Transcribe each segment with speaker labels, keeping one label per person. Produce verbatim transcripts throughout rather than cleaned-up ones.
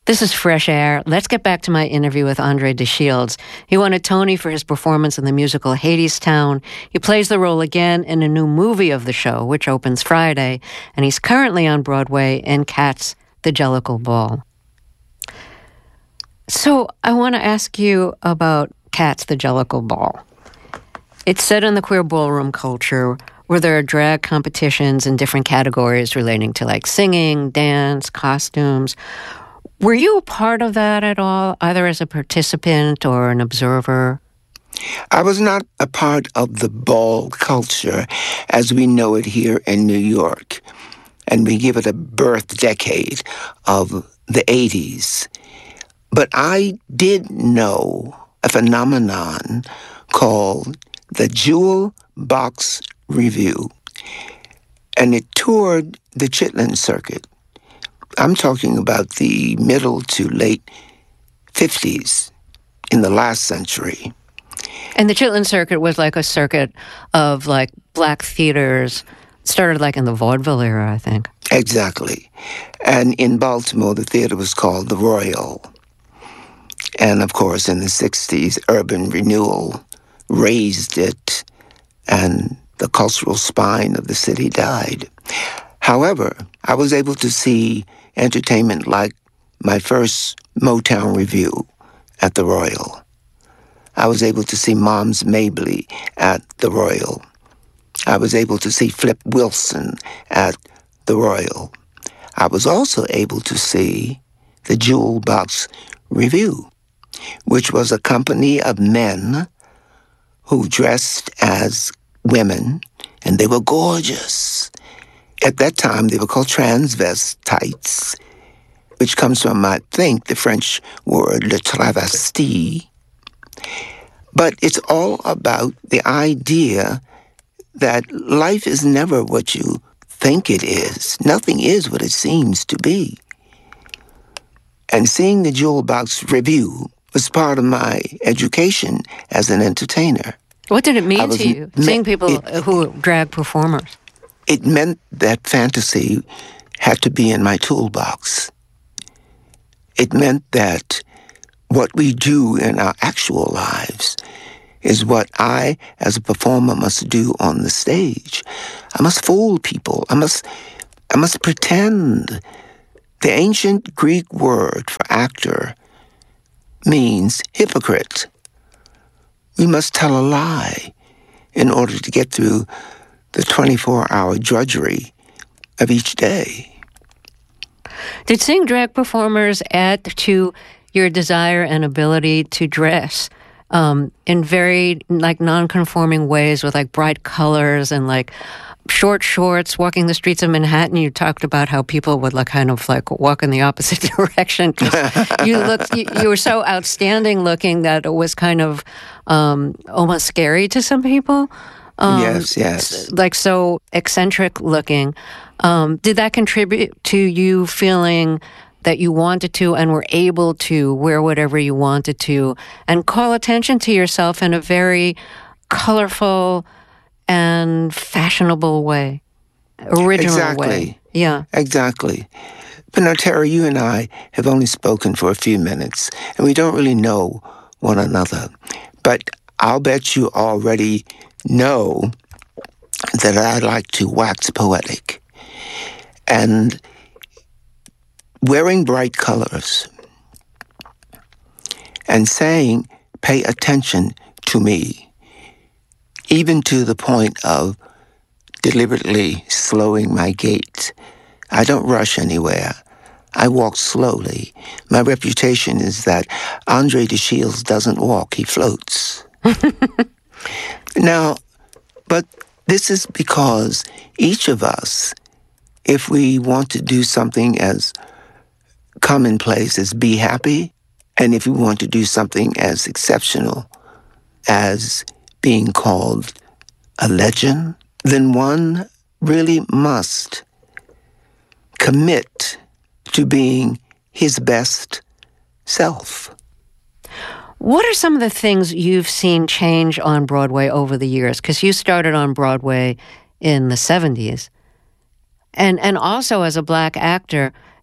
Speaker 1: This is Fresh Air. Let's get back to my interview with Andre de Shields. He won a Tony for his performance in the musical Hadestown. He plays the role again in a new movie of the show, which opens Friday, and he's currently on Broadway in Cats, the Jellicle Ball. So I want to ask you about Cats, the Jellicle Ball. It's set in the queer ballroom culture where there are drag competitions in different categories relating to like singing, dance, costumes. Were you a part of that at all, either as a participant or an observer?
Speaker 2: I was not a part of the ball culture as we know it here in New York. And we give it a birth decade of the eighties. But I did know a phenomenon called the Jewel Box Revue. And it toured the Chitlin Circuit. I'm talking about the middle to late fifties in the last century.
Speaker 1: And the Chitlin Circuit was like a circuit of like black theaters. It started like in the vaudeville era, I think.
Speaker 2: Exactly. And in Baltimore, the theater was called the Royal. And of course, in the sixties, Urban Renewal raised it, and the cultural spine of the city died. However, I was able to see entertainment like my first Motown Revue at the Royal. I was able to see Moms Mabley at the Royal. I was able to see Flip Wilson at the Royal. I was also able to see the Jewel Box Revue, which was a company of men who dressed as women, and they were gorgeous. At that time, they were called transvestites, which comes from, I think, the French word le travesti. But it's all about the idea that life is never what you think it is. Nothing is what it seems to be. And seeing the Jewel Box Revue was part of my education as an entertainer.
Speaker 1: What did it mean
Speaker 2: was,
Speaker 1: to you, me- seeing people it, who were drag performers?
Speaker 2: It meant that fantasy had to be in my toolbox. It meant that what we do in our actual lives is what I, as a performer, must do on the stage. I must fool people. I must, I must pretend. The ancient Greek word for actor means hypocrite. We must tell a lie in order to get through the twenty-four hour drudgery of each day.
Speaker 1: Did seeing drag performers add to your desire and ability to dress um, in very like non-conforming ways with like bright colors and like short shorts, walking the streets of Manhattan? You talked about how people would like kind of like walk in the opposite direction. you looked, you, you were so outstanding looking that it was kind of um, almost scary to some people. Um,
Speaker 2: yes, yes.
Speaker 1: Like so eccentric looking. Um, did that contribute to you feeling that you wanted to and were able to wear whatever you wanted to and call attention to yourself in a very colorful and fashionable way, original
Speaker 2: exactly.
Speaker 1: way? Yeah.
Speaker 2: Exactly. But now, Tara, you and I have only spoken for a few minutes, and we don't really know one another. But I'll bet you already know that I like to wax poetic. And wearing bright colors and saying, pay attention to me, even to the point of deliberately slowing my gait. I don't rush anywhere. I walk slowly. My reputation is that Andre de Shields doesn't walk, he floats. Now, but this is because each of us, if we want to do something as commonplace as be happy, and if we want to do something as exceptional as being called a legend, then one really must commit to being his best self.
Speaker 1: What are some of the things you've seen change on Broadway over the years? Because you started on Broadway in the seventies. And and also as a black actor,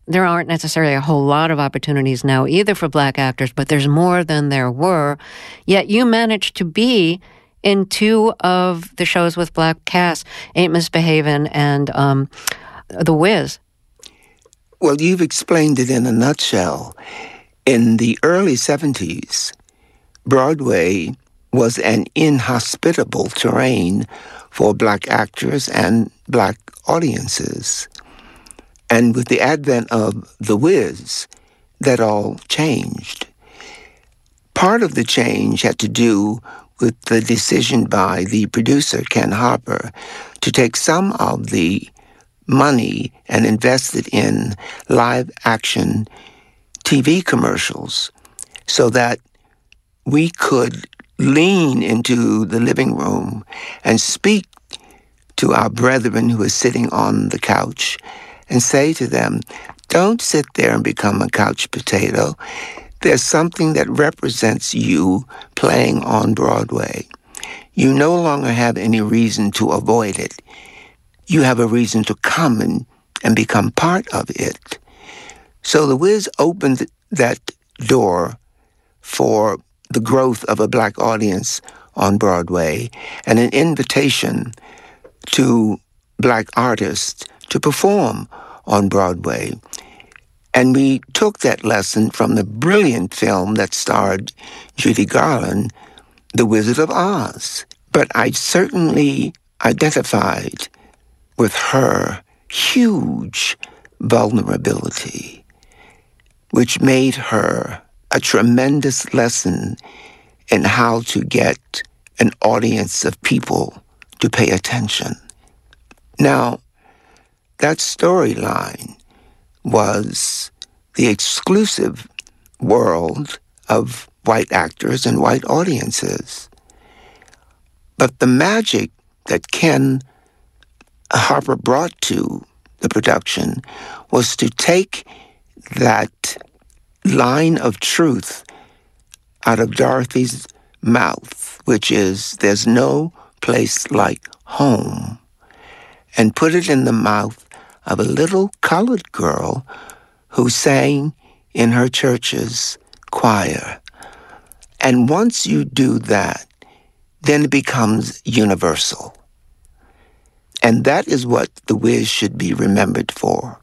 Speaker 1: there aren't necessarily a whole lot of opportunities now either for black actors, but there's more than there were. Yet you managed to be in two of the shows with black casts, Ain't Misbehavin' and um, The Wiz.
Speaker 2: Well, you've explained it in a nutshell. In the early seventies, Broadway was an inhospitable terrain for black actors and black audiences. And with the advent of The Wiz, that all changed. Part of the change had to do with the decision by the producer, Ken Harper, to take some of the money and invest it in live-action T V commercials so that we could lean into the living room and speak to our brethren who are sitting on the couch and say to them, don't sit there and become a couch potato. There's something that represents you playing on Broadway. You no longer have any reason to avoid it. You have a reason to come and, and become part of it. So The Wiz opened that door for the growth of a black audience on Broadway and an invitation to black artists to perform on Broadway. And we took that lesson from the brilliant film that starred Judy Garland, The Wizard of Oz. But I certainly identified with her huge vulnerability, which made her a tremendous lesson in how to get an audience of people to pay attention. Now, that storyline was the exclusive world of white actors and white audiences. But the magic that Ken Harper brought to the production was to take that line of truth out of Dorothy's mouth, which is, there's no place like home, and put it in the mouth of a little colored girl who sang in her church's choir. And once you do that, then it becomes universal. And that is what The Wiz should be remembered for.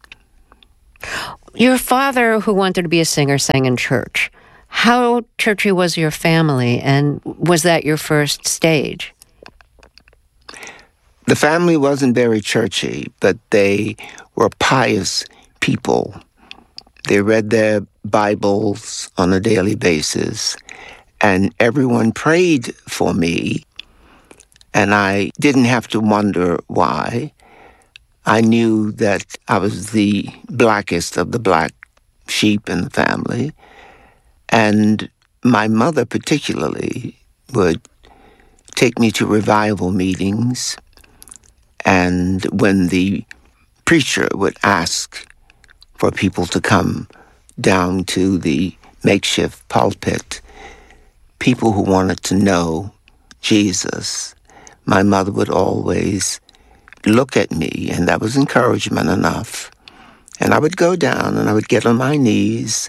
Speaker 1: Your father, who wanted to be a singer, sang in church. How churchy was your family, and was that your first stage?
Speaker 2: The family wasn't very churchy, but they were pious people. They read their Bibles on a daily basis, and everyone prayed for me, and I didn't have to wonder why. I knew that I was the blackest of the black sheep in the family, and my mother particularly would take me to revival meetings, and when the preacher would ask for people to come down to the makeshift pulpit, people who wanted to know Jesus, my mother would always look at me, and that was encouragement enough. And I would go down and I would get on my knees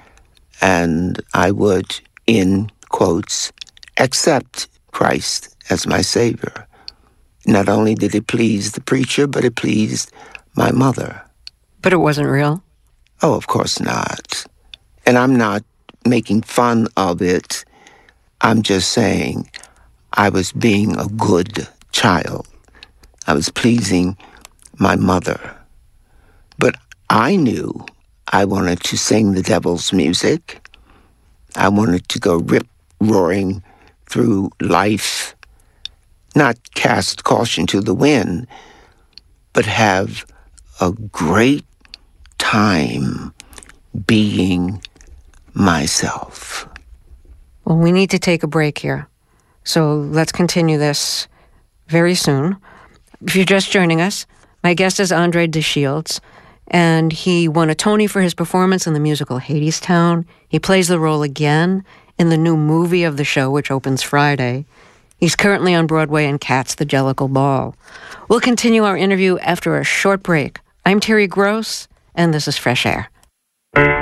Speaker 2: and I would, in quotes, accept Christ as my Savior. Not only did it please the preacher, but it pleased my mother.
Speaker 1: But it wasn't real?
Speaker 2: Oh, of course not. And I'm not making fun of it. I'm just saying I was being a good child. I was pleasing my mother. But I knew I wanted to sing the devil's music. I wanted to go rip-roaring through life, not cast caution to the wind, but have a great time being myself.
Speaker 1: Well, we need to take a break here. So let's continue this very soon. If you're just joining us, my guest is Andre De Shields, and he won a Tony for his performance in the musical Hadestown. He plays the role again in the new movie of the show, which opens Friday. He's currently on Broadway in Cats, the Jellicle Ball. We'll continue our interview after a short break. I'm Terry Gross, and this is Fresh Air.